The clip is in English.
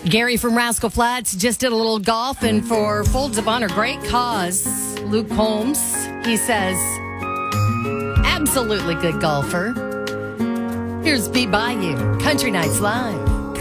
Gary from Rascal Flats just did a little golf, and for Folds of Honor, great cause. Luke Holmes, he says, absolutely good golfer. Here's Beat By You, Country Nights Live.